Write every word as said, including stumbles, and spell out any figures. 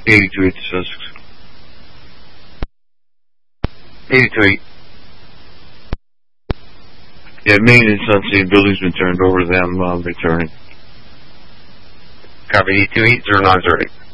eighty-two eight to Sussex. eighty-two eight. Yeah, maintenance on same building's been turned over to them, uh, returning. Copy eight two eight, zero nine zero eight.